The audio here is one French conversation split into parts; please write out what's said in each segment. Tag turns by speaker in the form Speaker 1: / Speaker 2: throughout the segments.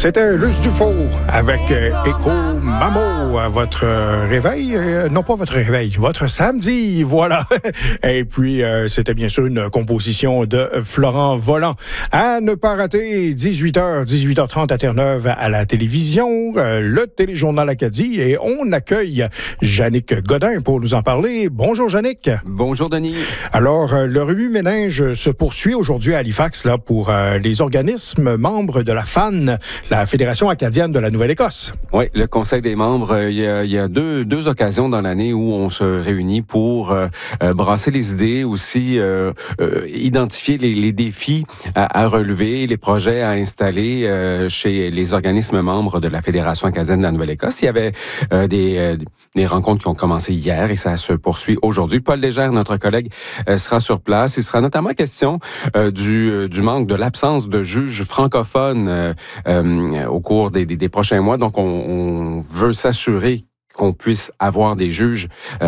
Speaker 1: C'était Luce Dufault avec Écho Mamo à votre réveil. Non, pas votre réveil, votre samedi, voilà. Et puis, c'était bien sûr une composition de Florent Volant. À ne pas rater, 18h, 18h30 à Terre-Neuve à la télévision, le Téléjournal Acadie. Et on accueille Jannick Godin pour nous en parler. Bonjour, Jannick.
Speaker 2: Bonjour, Denis.
Speaker 1: Alors, le remue-ménage se poursuit aujourd'hui à Halifax là, pour les organismes membres de la FAN, la Fédération acadienne de la Nouvelle-Écosse.
Speaker 2: Oui, le Conseil des membres, il y a deux occasions dans l'année où on se réunit pour brasser les idées, aussi identifier les défis à relever, les projets à installer chez les organismes membres de la Fédération acadienne de la Nouvelle-Écosse. Il y avait des rencontres qui ont commencé hier et ça se poursuit aujourd'hui. Paul Légère, notre collègue, sera sur place. Il sera notamment question du manque, de l'absence de juges francophones au cours des prochains mois. Donc, on veut s'assurer qu'on puisse avoir des juges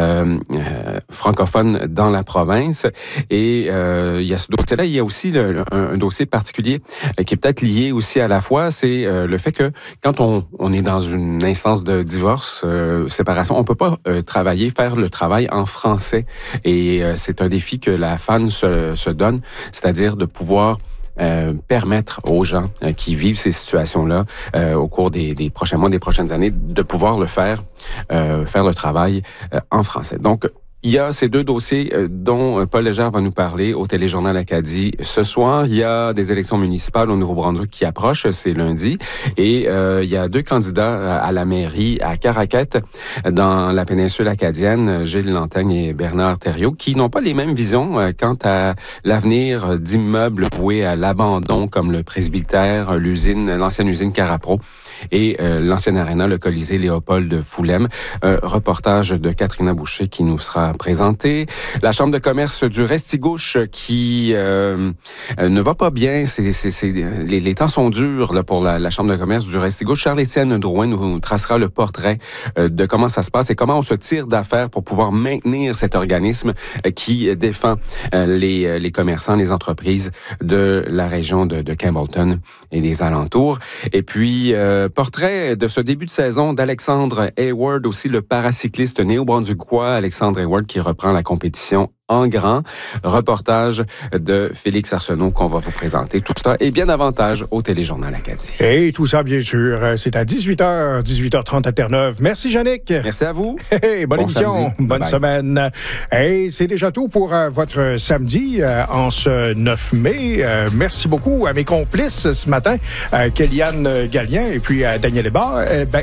Speaker 2: francophones dans la province. Et il y a ce dossier-là. Il y a aussi un dossier particulier qui est peut-être lié aussi à la fois. C'est le fait que quand on est dans une instance de divorce, séparation, on peut pas faire le travail en français. Et c'est un défi que la FAN se donne, c'est-à-dire de pouvoir permettre aux gens qui vivent ces situations-là au cours des prochains mois, des prochaines années, de pouvoir le faire le travail en français. Donc, il y a ces deux dossiers dont Paul Légère va nous parler au Téléjournal Acadie ce soir. Il y a des élections municipales au Nouveau-Brunswick qui approchent, c'est lundi. Et il y a deux candidats à la mairie à Caraquette, dans la péninsule acadienne, Gilles Lantaigne et Bernard Thériault, qui n'ont pas les mêmes visions quant à l'avenir d'immeubles voués à l'abandon, comme le presbytère, l'ancienne usine Carapro et l'ancienne aréna, le Colisée Léopold Foulem. Reportage de Catherine Boucher qui nous sera présenté. La Chambre de commerce du Restigouche qui ne va pas bien. Les temps sont durs là, pour la Chambre de commerce du Restigouche. Charles-Étienne Drouin nous tracera le portrait de comment ça se passe et comment on se tire d'affaire pour pouvoir maintenir cet organisme qui défend les commerçants, les entreprises de la région de Campbellton et des alentours. Et puis, portrait de ce début de saison d'Alexandre Hayward, aussi le paracycliste néo-brunswickois Alexandre Hayward qui reprend la compétition en grand. Reportage de Félix Arsenault qu'on va vous présenter. Tout ça et bien davantage au Téléjournal Acadie.
Speaker 1: Et tout ça, bien sûr, c'est à 18h, 18h30 à Terre-Neuve. Merci, Jannick.
Speaker 2: Merci à vous.
Speaker 1: Hey, bonne émission, bonne semaine. Et c'est déjà tout pour votre samedi en ce 9 mai. Merci beaucoup à mes complices ce matin, Kéliane Gallien et puis Daniel Hébert.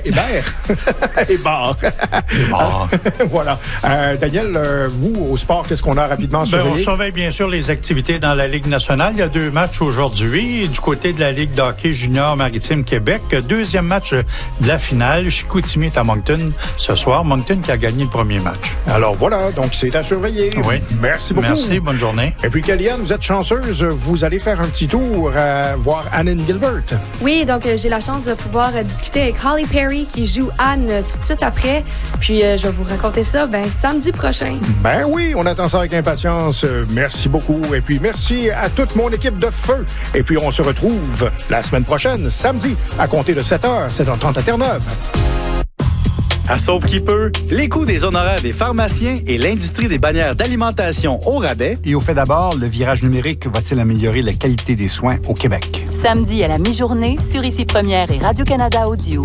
Speaker 1: Hébert. Voilà. Daniel, vous, au sport, qu'est-ce qu'on a rapidement surveillé?
Speaker 3: On surveille bien sûr les activités dans la Ligue nationale. Il y a 2 matchs aujourd'hui. Du côté de la Ligue de hockey junior maritime Québec, deuxième match de la finale. Chicoutimi est à Moncton ce soir. Moncton qui a gagné le premier match.
Speaker 1: Alors voilà, donc c'est à surveiller.
Speaker 3: Oui.
Speaker 1: Merci beaucoup.
Speaker 3: Merci, bonne journée.
Speaker 1: Et puis Kéliane, vous êtes chanceuse. Vous allez faire un petit tour voir Anne Gilbert.
Speaker 4: Oui, donc j'ai la chance de pouvoir discuter avec Holly Perry qui joue Anne tout de suite après. Puis je vais vous raconter ça samedi prochain.
Speaker 1: Ben oui, on attend ça avec impatience. Merci beaucoup. Et puis, merci à toute mon équipe de feu. Et puis, on se retrouve la semaine prochaine, samedi, à compter de 7h, 7h30 à Terre-Neuve.
Speaker 5: À Sauve qui peut, les coûts des honoraires des pharmaciens et l'industrie des bannières d'alimentation au rabais.
Speaker 6: Et au fait d'abord, le virage numérique va-t-il améliorer la qualité des soins au Québec?
Speaker 7: Samedi à la mi-journée, sur Ici Première et Radio-Canada Audio.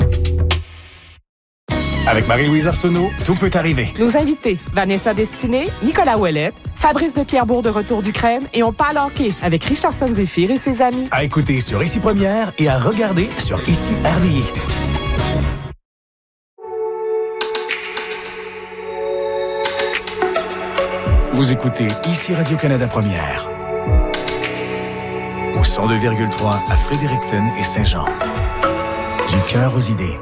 Speaker 8: Avec Marie-Louise Arsenault, tout peut arriver.
Speaker 9: Nos invités, Vanessa Destinée, Nicolas Ouellette, Fabrice de Pierrebourg de retour d'Ukraine et on parle hockey avec Richardson Zephyr et ses amis.
Speaker 8: À écouter sur Ici Première et à regarder sur Ici RDI. Vous écoutez Ici Radio-Canada Première. Au 102,3 à Fredericton et Saint-Jean. Du cœur aux idées.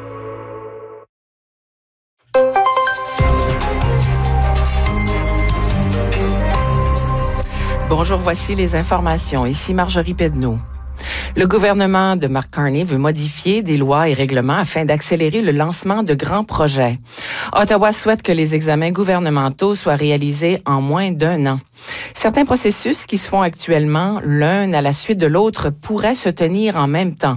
Speaker 10: Bonjour, voici les informations. Ici Marjorie Pedneau. Le gouvernement de Mark Carney veut modifier des lois et règlements afin d'accélérer le lancement de grands projets. Ottawa souhaite que les examens gouvernementaux soient réalisés en moins d'1 an. Certains processus qui se font actuellement l'un à la suite de l'autre pourraient se tenir en même temps.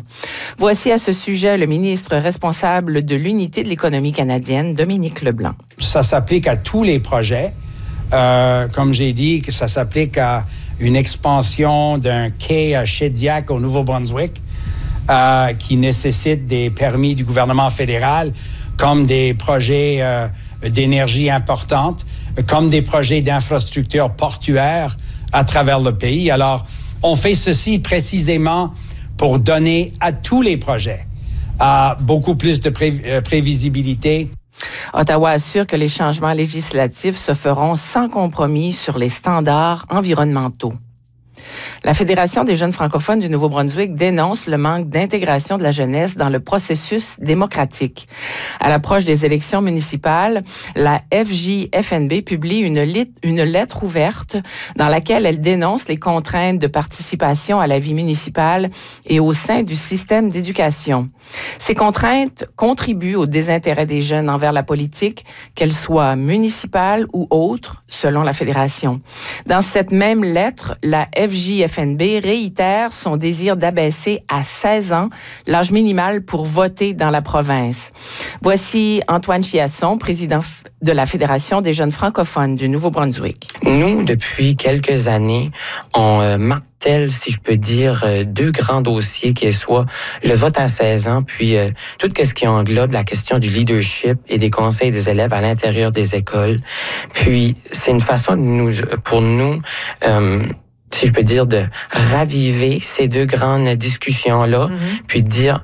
Speaker 10: Voici à ce sujet le ministre responsable de l'unité de l'économie canadienne, Dominique Leblanc.
Speaker 11: Ça s'applique à tous les projets. Comme j'ai dit, que ça s'applique à une expansion d'un quai à Shediac au Nouveau-Brunswick qui nécessite des permis du gouvernement fédéral, comme des projets d'énergie importantes, comme des projets d'infrastructures portuaires à travers le pays. Alors, on fait ceci précisément pour donner à tous les projets beaucoup plus de prévisibilité.
Speaker 10: Ottawa assure que les changements législatifs se feront sans compromis sur les standards environnementaux. La Fédération des jeunes francophones du Nouveau-Brunswick dénonce le manque d'intégration de la jeunesse dans le processus démocratique. À l'approche des élections municipales, la FJFNB publie une lettre ouverte dans laquelle elle dénonce les contraintes de participation à la vie municipale et au sein du système d'éducation. Ces contraintes contribuent au désintérêt des jeunes envers la politique, qu'elle soit municipale ou autre, selon la Fédération. Dans cette même lettre, la FJFNB réitère son désir d'abaisser à 16 ans l'âge minimal pour voter dans la province. Voici Antoine Chiasson, président de la Fédération des jeunes francophones du Nouveau-Brunswick.
Speaker 12: Nous, depuis quelques années, on martèle, si je peux dire, deux grands dossiers qui soient le vote à 16 ans, puis tout ce qui englobe la question du leadership et des conseils des élèves à l'intérieur des écoles. Puis, c'est une façon pour nous, si je peux dire, de raviver ces deux grandes discussions-là, puis de dire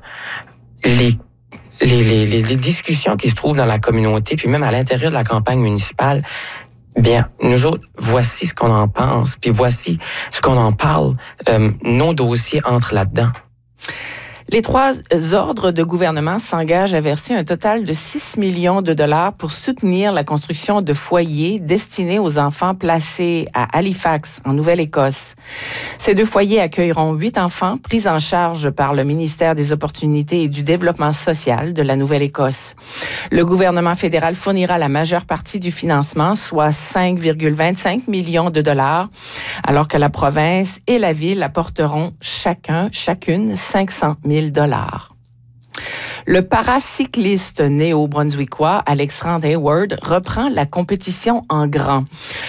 Speaker 12: les discussions qui se trouvent dans la communauté, puis même à l'intérieur de la campagne municipale, bien, nous autres, voici ce qu'on en pense, puis voici ce qu'on en parle. Nos dossiers entrent là-dedans.
Speaker 10: Les trois ordres de gouvernement s'engagent à verser un total de 6 millions de dollars pour soutenir la construction de foyers destinés aux enfants placés à Halifax, en Nouvelle-Écosse. Ces deux foyers accueilleront 8 enfants pris en charge par le ministère des Opportunités et du Développement social de la Nouvelle-Écosse. Le gouvernement fédéral fournira la majeure partie du financement, soit 5,25 millions de dollars, alors que la province et la ville apporteront chacune 500 000 $. Le paracycliste néo-brunswickois Alexandre Hayward reprend la compétition en grand.